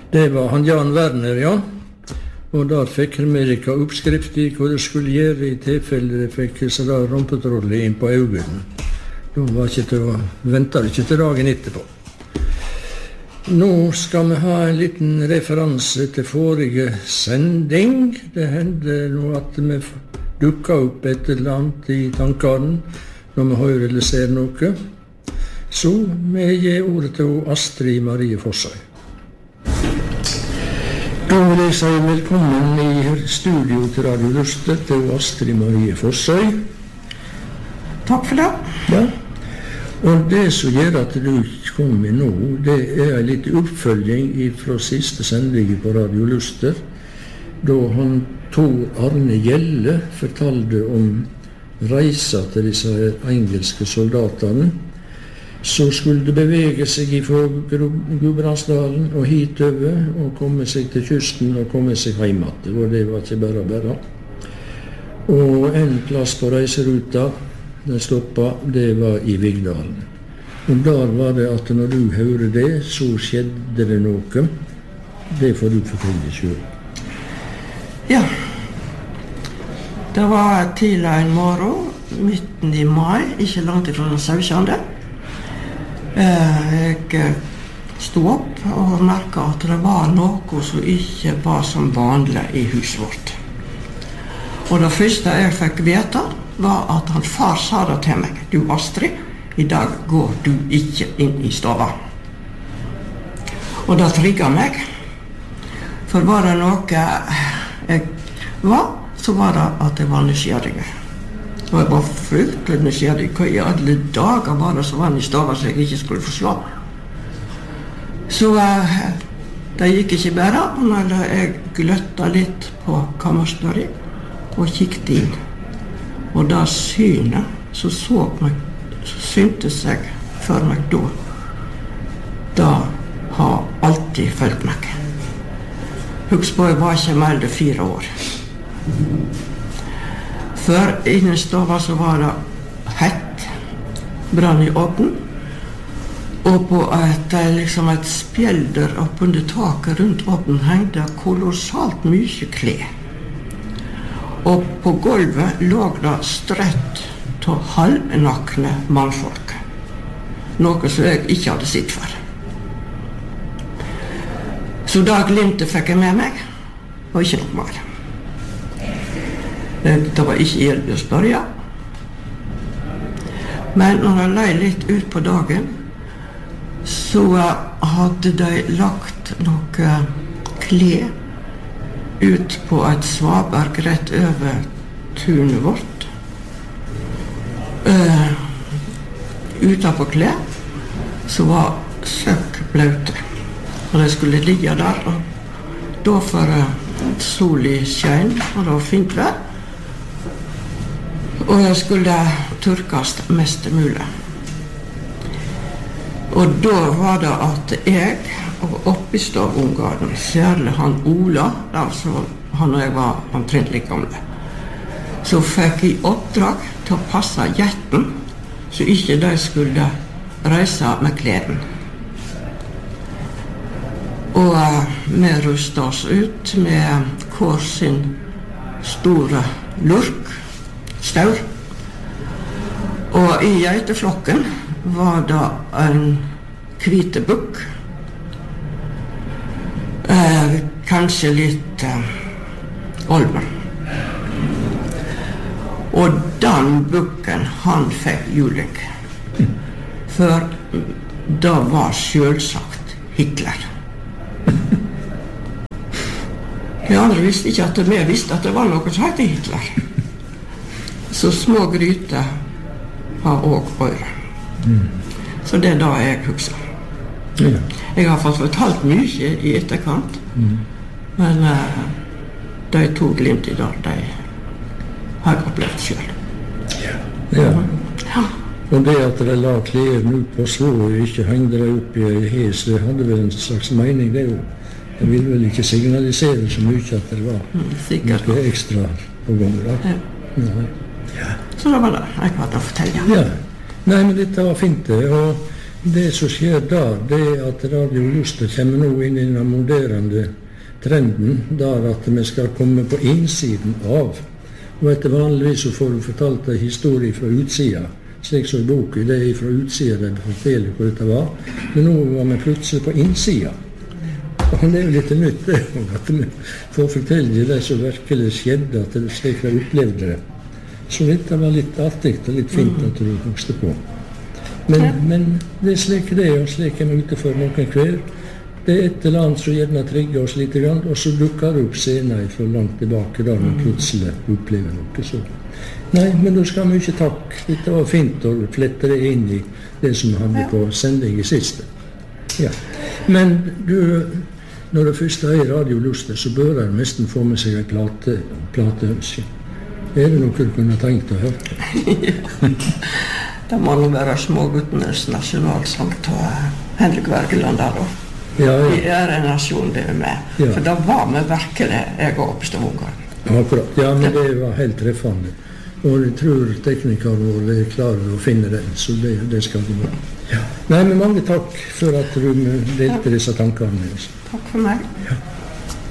Det var han Jan Werner, ja. Og der fikk Amerika oppskrift i hva det skulle gjøre i tilfelle det fikk sånn rumpetrolle inn på øynene. Da var ikke til å vente ikke til dagen etterpå. Nå skal vi ha en liten referanse til forrige sending. Det hender nå at vi dukker opp et eller annet i tankene når vi hører eller ser noe. Så vi gir ordet til Astrid Marie Fossøy. Da vil jeg si velkommen i studio til Radio Luster til Astrid Marie Fossøy. Takk for det. Ja. Og det som gjør at du kom med nå, det er litt oppfølging fra siste sending på Radio Luster, da han Tor Arne Gjelle fortalte om reisa til disse engelske soldatene, så skulle det bevege seg fra Gudbrandsdalen og hitover, og komme seg til kysten og komme seg hjem igjen. Og det var ikke bare. Og en plass på reiseruta, den stoppet, det var i Vigdalen. Og der var det at når du hører det, så skjedde det noe. Det får du fortelle selv. Ja. Det var tidlig en morgen, midten i mai, ikke langt ifra den 17. Jeg stod opp og merket at det var noe som ikke var som vanlig i huset vårt. Og det første jeg fikk vite var at han far sa det til meg: «Du Astrid, i dag går du ikke inn i stova.» Og det trigget meg. For var det noe jeg var, så var det at jeg var nysgjerrig. Og jeg var fryktelig nysgjerrig. Hva i alle dager var det som var i stova så jeg ikke skulle forslå? Så det gikk ikke bare, men jeg gløttet litt på kammerstøret og kikket inn. Og da synet så syntes jeg for meg da. Da har alltid følt meg. Husk på, jeg var ikke mer enn 4 år. For innen stova så var det hett, brann i åpen, og på et spjelder oppunder taket rundt åpen hengte kolossalt mye klær. Og på gulvet lå det strøtt av halvnakne mannfolk. Noe som jeg ikke hadde sett for. Så da glimtet fikk jeg med meg, og ikke noe mer. Det var ikke hjelp å spørre. Men når jeg løy litt ut på dagen, så hadde de lagt noe klær ut på et svaberg rett over tunet vårt. Utenpå klær så var søkk blaute. Og de skulle ligge der, og da for sol i skjønn, og det var fint vær. Og jeg skulle tørkes mest mulig. Og da var det at jeg og oppistavungene, særlig han Ola, altså han og jeg var omtrentlig gamle, så fikk jeg oppdrag til å passe jetten, så ikke de skulle reise med kleden. Og vi rustet oss ut med hver sin store lurk, staur. Og i geiteflokken var det en hvite bukk, kanskje litt olmer. Og den bukken, han fikk juling. For det var selvsagt Hitler. De andre visste ikke at vi visste at det var noe som heter Hitler. Så små gryter har også øyre. Så det er da jeg husker. Jeg har fått fortalt mye i etterkant, men de to glimt i dag, de har jeg opplevd selv. Ja. Og det at de la klærne ut på svå og ikke hengde det opp i hes, det hadde vel en slags mening, det jo. Det ville vel ikke signalisere så mye at det var noe ekstra på gang da. Ja. Så det var det jeg hadde å fortelle. Ja. Nei, men dette var fint det, og Det som skjer da, det at Radio Luster kommer nå inn i den moderne trenden, der at vi skal komme på innsiden av. Og etter vanligvis så får du fortalt en historie fra utsida, slik som i boken, det er fra utsida der du forteller hvor dette var. Men nå var vi plutselig på innsida. Og det er jo litt nytt det, at vi får fortelle det som virkelig skjedde, at det slik jeg opplevde det. Så dette var litt artig og litt fint at du vokste på. Men det er slik det er, og slik er vi ute for noen hver. Det er et eller annet som gjerne trigger oss litt, og så dukker det opp senere fra langt tilbake, da vi plutselig opplever noe. Så. Nei, men da skal vi ikke takke. Dette var fint å flette det inn i det som vi hadde på sending i siste. Ja. Men du, når det første er Radio Luster, så bør jeg nesten få med seg en plateønske. Er det noe du kunne tenkt å høre? Det må nå være Småguttenes nasjonalsang til Henrik Wergeland der da. Ja. Vi er en nasjon, det er med. Ja. For da var vi virkelig, jeg og Oppstad-ungene. Akkurat. Ja, men det var helt treffende. Og jeg tror teknikeren vår er klar å finne den, så det skal det være. Ja. Nei, men mange takk for at du delte disse tankene med oss. Takk for meg. Ja.